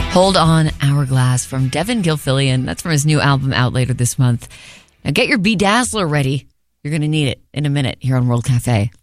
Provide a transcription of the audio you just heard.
Hold On Hourglass from Devin Gilfillian. That's from his new album out later this month. Now get your Bedazzler ready. You're going to need it in a minute here on World Cafe.